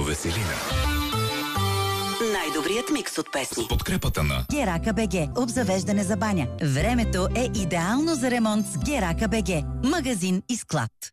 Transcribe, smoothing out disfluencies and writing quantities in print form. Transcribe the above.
Веселина. Най-добрият микс от песни. С подкрепата на Герака БГ. Обзавеждане за баня. Времето е идеално за ремонт с Герака БГ. Магазин и склад.